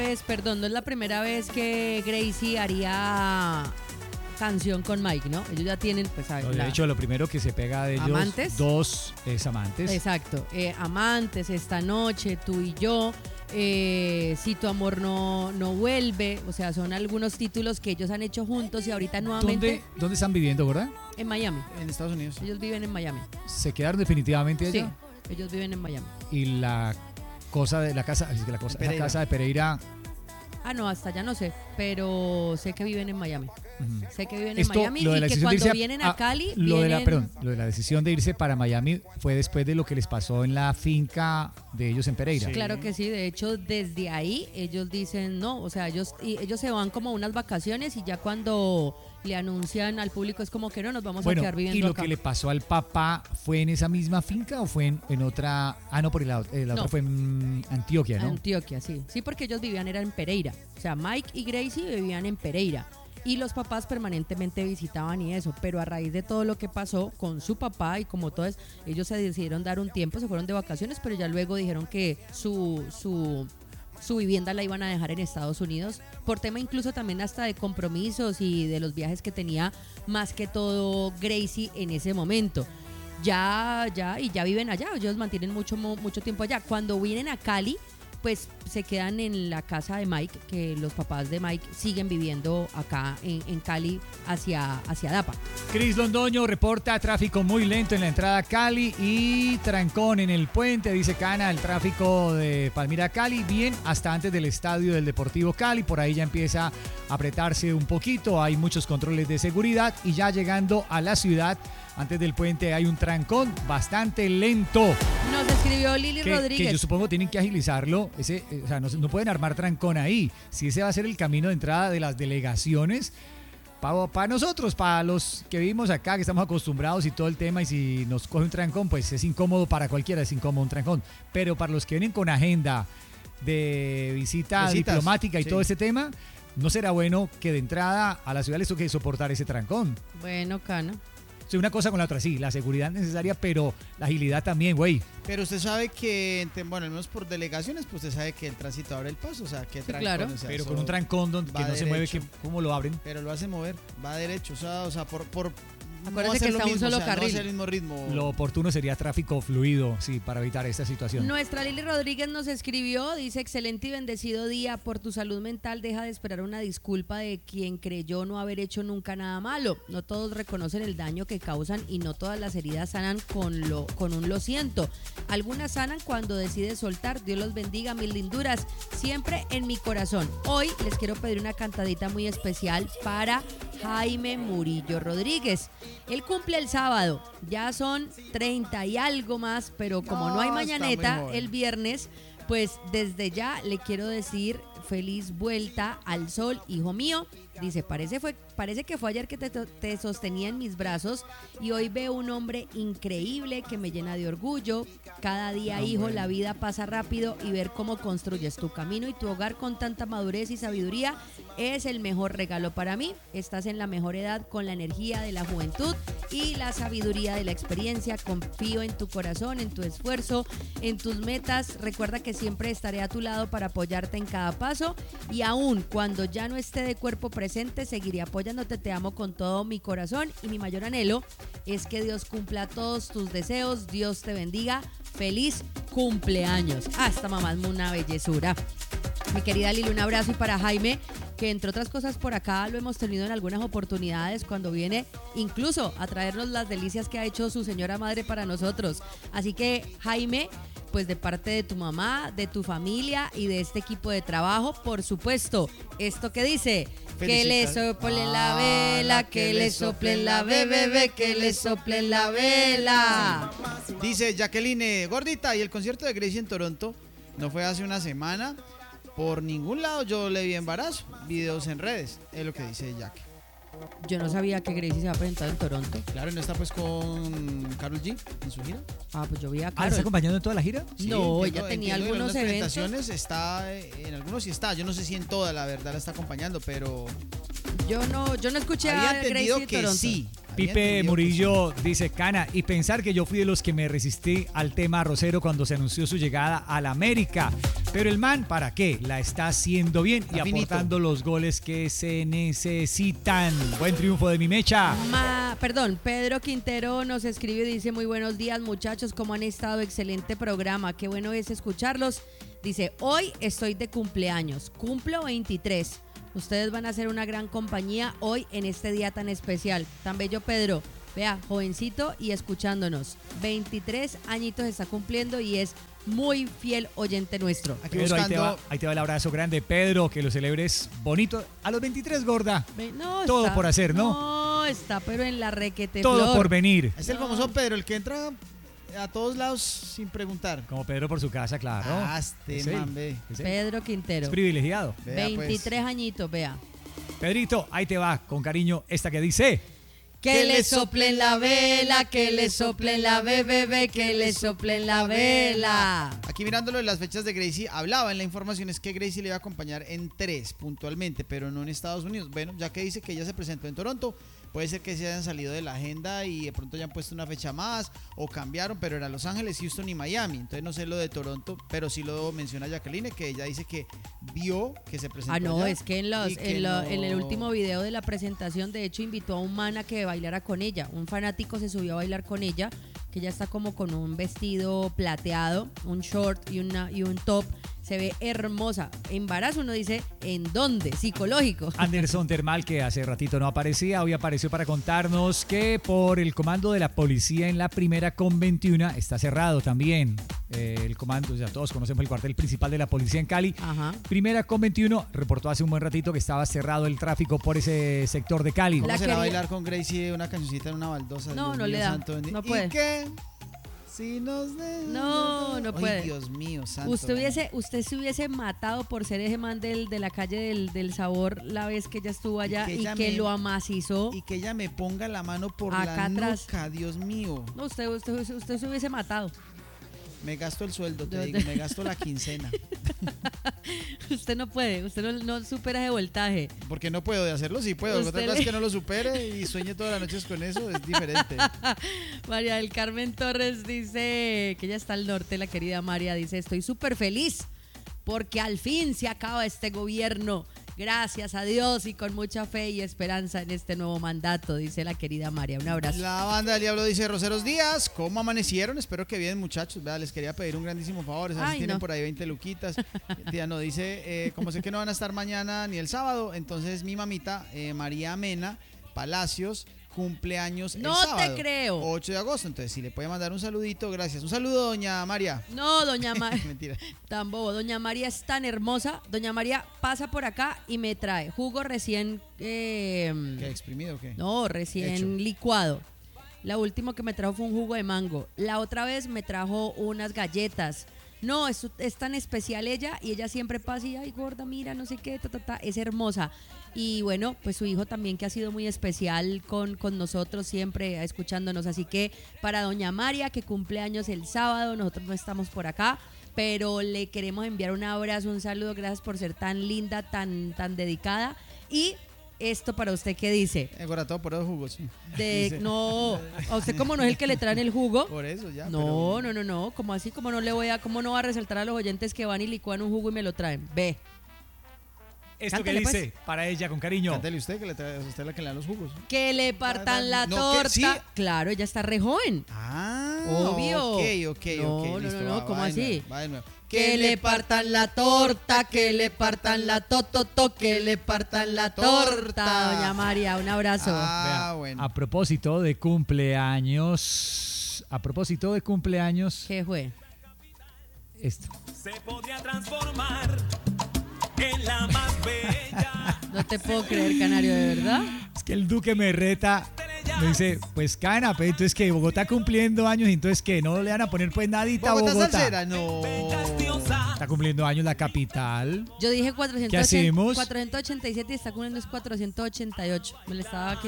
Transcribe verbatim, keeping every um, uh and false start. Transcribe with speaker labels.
Speaker 1: vez, perdón, no es la primera vez que Gracie haría canción con Mike, ¿no? Ellos ya tienen, pues,
Speaker 2: No, de
Speaker 1: la-
Speaker 2: hecho, lo primero que se pega de ellos,
Speaker 1: ¿Amantes?
Speaker 2: dos es Amantes.
Speaker 1: Exacto, eh, Amantes, Esta Noche, Tú y Yo, eh, Si tu amor no, no vuelve, o sea, son algunos títulos que ellos han hecho juntos y ahorita nuevamente
Speaker 2: ¿Dónde, ¿Dónde están viviendo, verdad?
Speaker 1: en Miami.
Speaker 3: En Estados Unidos.
Speaker 1: Ellos viven en Miami.
Speaker 2: ¿Se quedaron definitivamente
Speaker 1: Sí,
Speaker 2: allá?
Speaker 1: ellos viven en Miami.
Speaker 2: Y la cosa de la casa, es que la, cosa, la
Speaker 3: Pereira.
Speaker 2: casa de Pereira.
Speaker 1: Ah, no, hasta allá no sé, pero sé que viven en Miami.
Speaker 2: Ujú.
Speaker 1: Sé que viven
Speaker 2: Esto,
Speaker 1: en Miami
Speaker 2: lo de la
Speaker 1: y que
Speaker 2: decisión de
Speaker 1: cuando
Speaker 2: irse
Speaker 1: vienen a Cali,
Speaker 2: lo de la,
Speaker 1: vienen-
Speaker 2: perdón, lo de la decisión de irse para Miami fue después de lo que les pasó en la finca de ellos en Pereira.
Speaker 3: Sí.
Speaker 1: Claro que sí, de hecho desde ahí ellos dicen no, o sea, ellos y ellos se van como a unas vacaciones y ya cuando le anuncian al público es como que no, nos vamos
Speaker 2: Bueno,
Speaker 1: a quedar viviendo
Speaker 2: ¿y lo
Speaker 1: acá.
Speaker 2: que le pasó al papá fue en esa misma finca o fue en, en otra? Ah, no, por el lado, eh, la
Speaker 1: No.
Speaker 2: otra fue en Antioquia, ¿no?
Speaker 1: Antioquia, sí. Sí, porque ellos vivían era en Pereira. O sea, Mike y Gracie vivían en Pereira. Y los papás permanentemente visitaban y eso. Pero a raíz de todo lo que pasó con su papá y como todo es, ellos se decidieron dar un tiempo, se fueron de vacaciones, pero ya luego dijeron que su, su, su vivienda la iban a dejar en Estados Unidos. Por tema incluso también hasta de compromisos y de los viajes que tenía más que todo Gracie en ese momento. Ya, ya, y ya viven allá, ellos mantienen mucho, mo- mucho tiempo allá. Cuando vienen a Cali, pues se quedan en la casa de Mike, que los papás de Mike siguen viviendo acá en, en Cali hacia, hacia Dapa.
Speaker 2: Cris Londoño reporta tráfico muy lento en la entrada a Cali y trancón en el puente, dice Cana, el tráfico de Palmira a Cali, bien hasta antes del estadio del Deportivo Cali, por ahí ya empieza a apretarse un poquito, hay muchos controles de seguridad y ya llegando a la ciudad, antes del puente hay un trancón bastante lento.
Speaker 1: Nos escribió Lili
Speaker 2: Que,
Speaker 1: Rodríguez.
Speaker 2: que yo supongo tienen que agilizarlo, ese, eh, o sea, no, se- no pueden armar trancón ahí. Si ese va a ser el camino de entrada de las delegaciones, para nosotros, para los que vivimos acá, que estamos acostumbrados y todo el tema, y si nos coge un trancón, pues es incómodo para cualquiera, es incómodo un trancón. Pero para los que vienen con agenda de visita
Speaker 3: Visitas,
Speaker 2: diplomática y
Speaker 3: sí.
Speaker 2: todo ese tema, no será bueno que de entrada a la ciudad les toque soportar ese trancón.
Speaker 1: Bueno, Cana.
Speaker 2: O sea, una cosa con la otra, sí, la seguridad es necesaria, pero la agilidad también, güey.
Speaker 3: Pero usted sabe que, ente- bueno, al menos por delegaciones, pues usted sabe que el tránsito abre el paso, o sea, que trancón,
Speaker 1: claro.
Speaker 3: o sea,
Speaker 2: Pero
Speaker 3: eso
Speaker 2: con un trancón donde, que
Speaker 3: va
Speaker 2: no se mueve,
Speaker 3: derecho.
Speaker 2: que, ¿cómo lo abren?
Speaker 3: Pero lo hace mover, va derecho, o sea, o sea por... por
Speaker 1: Acuérdese
Speaker 3: hacer
Speaker 1: que
Speaker 3: lo
Speaker 1: está un
Speaker 3: mismo,
Speaker 1: solo
Speaker 3: o sea, no
Speaker 1: carril.
Speaker 3: hacer el mismo ritmo.
Speaker 2: Lo oportuno sería tráfico fluido, sí, para evitar esta situación.
Speaker 1: Nuestra Lili Rodríguez nos escribió, dice, excelente y bendecido día, por tu salud mental deja de esperar una disculpa de quien creyó no haber hecho nunca nada malo. No todos reconocen el daño que causan y no todas las heridas sanan con, lo, con un lo siento. Algunas sanan cuando decides soltar. Dios los bendiga, mil linduras, siempre en mi corazón. Hoy les quiero pedir una cantadita muy especial para Jaime Murillo Rodríguez. Él cumple el sábado, ya son treinta y algo más, pero como no,
Speaker 3: No,
Speaker 1: hay
Speaker 3: está
Speaker 1: mañaneta
Speaker 3: muy joven.
Speaker 1: el viernes, pues desde ya le quiero decir feliz vuelta al sol, hijo mío. Dice, parece, fue, parece que fue ayer que te, te sostenía en mis brazos y hoy veo un hombre increíble que me llena de orgullo. Cada día,
Speaker 3: Ah,
Speaker 1: hijo,
Speaker 3: bueno.
Speaker 1: la vida pasa rápido y ver cómo construyes tu camino y tu hogar con tanta madurez y sabiduría es el mejor regalo para mí. Estás en la mejor edad con la energía de la juventud y la sabiduría de la experiencia. Confío en tu corazón, en tu esfuerzo, en tus metas. Recuerda que siempre estaré a tu lado para apoyarte en cada paso y aún cuando ya no esté de cuerpo presente, seguiré apoyándote. Te amo con todo mi corazón y mi mayor anhelo es que Dios cumpla todos tus deseos. Dios te bendiga. Feliz cumpleaños. Hasta mamá, es una bellezura. Mi querida Lili, un abrazo. Y para Jaime, que entre otras cosas por acá lo hemos tenido en algunas oportunidades cuando viene incluso a traernos las delicias que ha hecho su señora madre para nosotros. Así que Jaime, pues de parte de tu mamá, de tu familia y de este equipo de trabajo, por supuesto, esto que dice, que le
Speaker 3: Felicitar.
Speaker 1: soplen la vela, que le soplen la bebé, que le soplen la vela.
Speaker 3: Dice Jacqueline, gordita, y el concierto de Gracie en Toronto no fue hace una semana. Por ningún lado yo le vi embarazo, videos en redes, es lo que dice Jack.
Speaker 1: Yo no sabía que Gracie se va a presentar en Toronto.
Speaker 3: Claro, ¿no está pues con Karol G en su gira?
Speaker 1: Ah, pues yo vi a
Speaker 2: Ah, ¿está
Speaker 1: Karol.
Speaker 2: acompañando en toda la gira?
Speaker 1: No,
Speaker 3: entiendo-
Speaker 1: ella tenía
Speaker 3: entiendo que en
Speaker 1: algunos
Speaker 3: algunas
Speaker 1: eventos.
Speaker 3: presentaciones está, eh, en algunos sí está, yo no sé si en toda la verdad la está acompañando, pero
Speaker 1: Yo no, yo no escuché
Speaker 3: había
Speaker 1: a Gracie
Speaker 3: entendido
Speaker 1: en
Speaker 3: que
Speaker 1: Toronto.
Speaker 3: sí, Había
Speaker 2: Pipe
Speaker 3: entendido
Speaker 2: Murillo dice, Cana, y pensar que yo fui de los que me resistí al tema arrocero cuando se anunció su llegada al América. Pero el man, ¿para qué? La está haciendo bien y
Speaker 3: Está finito.
Speaker 2: aportando los goles que se necesitan. Buen triunfo de mi mecha.
Speaker 1: Ma- perdón, Pedro Quintero nos escribe y dice, muy buenos días muchachos, ¿cómo han estado? Excelente programa, qué bueno es escucharlos. Dice, hoy estoy de cumpleaños, cumplo veintitrés. Ustedes van a ser una gran compañía hoy en este día tan especial. Tan bello, Pedro. Vea, jovencito y escuchándonos. veintitrés añitos está cumpliendo y es muy fiel oyente nuestro.
Speaker 3: Aquí
Speaker 2: Pedro, ahí te, va,
Speaker 3: buscando.
Speaker 2: ahí te va el abrazo grande. Pedro, que lo celebres bonito. A los veintitrés, gorda.
Speaker 1: Ve- No,
Speaker 2: Todo
Speaker 1: está-
Speaker 2: por hacer, ¿no?
Speaker 1: No, está, pero en la requete
Speaker 2: Todo
Speaker 1: flor.
Speaker 2: por venir.
Speaker 3: Es el famoso Pedro, el que entra a todos lados sin preguntar.
Speaker 2: Como Pedro por su casa, claro.
Speaker 3: Ah, este
Speaker 2: Es él,
Speaker 3: man, ve.
Speaker 2: es él.
Speaker 1: Pedro Quintero.
Speaker 2: Es privilegiado.
Speaker 3: Vea, pues.
Speaker 1: veintitrés añitos, vea.
Speaker 2: Pedrito, ahí te va, con cariño, esta que dice...
Speaker 1: Que le soplen la vela, que le soplen la bebé, que le soplen la vela.
Speaker 3: Aquí mirándolo de las fechas de Gracie, hablaba en la información es que Gracie le iba a acompañar en tres puntualmente, pero no en Estados Unidos. Bueno, ya que dice que ella se presentó en Toronto, puede ser que se hayan salido de la agenda y de pronto hayan puesto una fecha más o cambiaron, pero era Los Ángeles, Houston y Miami. Entonces no sé lo de Toronto, pero sí lo menciona Jacqueline, que ella dice que vio que se presentó
Speaker 1: Ah, no,
Speaker 3: allá
Speaker 1: es que en, los,
Speaker 3: y que
Speaker 1: en, lo-
Speaker 3: no-
Speaker 1: en el último video de la presentación, de hecho, invitó a un man a que bailara con ella. Un fanático se subió a bailar con ella, que ella está como con un vestido plateado, un short y, una, y un top. Se ve hermosa. Embarazo, uno dice, ¿en dónde? Psicológico.
Speaker 2: Anderson Termal, que hace ratito no aparecía, hoy apareció para contarnos que por el comando de la policía en la primera con veintiuno está cerrado también. Eh, el comando, o sea, todos conocemos el cuartel principal de la policía en Cali.
Speaker 1: Ajá.
Speaker 2: Primera con veintiuno reportó hace un buen ratito que estaba cerrado el tráfico por ese sector de Cali.
Speaker 3: ¿Cómo
Speaker 1: La
Speaker 3: será
Speaker 1: quería-
Speaker 3: bailar con Gracie una cancioncita en una baldosa?
Speaker 1: No,
Speaker 3: Dios
Speaker 1: no
Speaker 3: mío,
Speaker 1: le da,
Speaker 3: santo bendito.
Speaker 1: no puede.
Speaker 3: ¿Y qué? Si nos de-
Speaker 1: No, no
Speaker 3: Ay,
Speaker 1: puede.
Speaker 3: Dios mío, santo.
Speaker 1: Usted hubiese, usted se hubiese matado por ser ese man del, de la calle del, del sabor la vez que ella estuvo allá
Speaker 3: que
Speaker 1: y
Speaker 3: ella
Speaker 1: que
Speaker 3: me-
Speaker 1: lo amacizó.
Speaker 3: Y que ella me ponga la mano por
Speaker 1: Acá
Speaker 3: la
Speaker 1: atrás.
Speaker 3: nuca, Dios mío.
Speaker 1: No, usted, usted, usted, usted se hubiese matado.
Speaker 3: Me gasto el sueldo, te
Speaker 1: Yo-
Speaker 3: digo, me gasto la quincena.
Speaker 1: Usted no puede, usted no, no supera ese voltaje.
Speaker 3: Porque no puedo de hacerlo, sí puedo.
Speaker 1: Usted
Speaker 3: Otra cosa
Speaker 1: le-
Speaker 3: es que no lo supere y sueñe todas las noches con eso, es diferente.
Speaker 1: María del Carmen Torres dice que ella está al norte, la querida María, dice, estoy súper feliz porque al fin se acaba este gobierno. Gracias a Dios y con mucha fe y esperanza en este nuevo mandato, dice la querida María. Un abrazo.
Speaker 3: La banda del Diablo dice, Roseros Díaz, ¿cómo amanecieron? Espero que bien, muchachos. Vea, les quería pedir un grandísimo favor. A ver
Speaker 1: Ay,
Speaker 3: si tienen
Speaker 1: no.
Speaker 3: por ahí veinte luquitas. Tía no dice, eh, como sé que no van a estar mañana ni el sábado, entonces mi mamita, eh, María Mena Palacios, cumpleaños
Speaker 1: No
Speaker 3: el
Speaker 1: te
Speaker 3: sábado,
Speaker 1: creo.
Speaker 3: ocho de agosto. Entonces, si le puede mandar un saludito, gracias. Un saludo, doña María.
Speaker 1: No, doña María.
Speaker 3: Mentira.
Speaker 1: Tan bobo. Doña María es tan hermosa. Doña María pasa por acá y me trae jugo recién. eh,
Speaker 3: ¿Qué, exprimido o qué?
Speaker 1: no, recién
Speaker 3: Hecho.
Speaker 1: licuado. La última que me trajo fue un jugo de mango. La otra vez me trajo unas galletas. No, es, es tan especial ella y ella siempre pasa y, ay, gorda, mira, no sé qué, ta, ta, ta. Es hermosa. Y bueno, pues su hijo también que ha sido muy especial con, con nosotros, siempre escuchándonos. Así que para doña María, que cumple años el sábado, nosotros no estamos por acá, pero le queremos enviar un abrazo, un saludo, gracias por ser tan linda, tan, tan dedicada. Y esto para usted, ¿qué dice?
Speaker 3: Engoratado por los jugos. sí.
Speaker 1: De,
Speaker 3: Dice.
Speaker 1: no, a usted como no es el que le traen el jugo.
Speaker 3: Por eso ya.
Speaker 1: No,
Speaker 3: pero-
Speaker 1: no, no, no, como así, como no le voy a, como no va a resaltar a los oyentes que van y licúan un jugo y me lo traen. Ve.
Speaker 2: Esto
Speaker 1: Cántele,
Speaker 2: que dice, para ella con cariño.
Speaker 3: Cántele usted, que le trae, usted es la que le da los jugos.
Speaker 1: Que le partan la
Speaker 3: No, que
Speaker 1: torta.
Speaker 3: sí.
Speaker 1: Claro, ella está re joven.
Speaker 3: Ah,
Speaker 1: Obvio.
Speaker 3: Ok, ok,
Speaker 1: No,
Speaker 3: ok.
Speaker 1: no,
Speaker 3: listo,
Speaker 1: no, no,
Speaker 3: va,
Speaker 1: ¿cómo
Speaker 3: va de
Speaker 1: así?
Speaker 3: nuevo, va de nuevo.
Speaker 1: Que le partan la torta, que le partan la tototo, que le partan la torta. Doña María, un abrazo.
Speaker 3: Ah,
Speaker 2: Vea,
Speaker 3: bueno.
Speaker 2: A propósito de cumpleaños, a propósito de cumpleaños,
Speaker 1: ¿Qué fue?
Speaker 2: esto.
Speaker 4: Se podría transformar en la más bella.
Speaker 1: No te puedo creer, Canario, ¿de verdad?
Speaker 2: Es que el Duque me reta, me dice, pues Cana, pues entonces que Bogotá cumpliendo años, entonces que no le van a poner pues nadita a
Speaker 3: Bogotá
Speaker 2: Bogotá.
Speaker 3: salsera, no.
Speaker 2: Está cumpliendo años la capital.
Speaker 1: Yo dije cuatrocientos
Speaker 2: ¿Qué hacemos?
Speaker 1: cuatrocientos ochenta y siete y está cumpliendo es cuatrocientos ochenta y ocho. Me lo estaba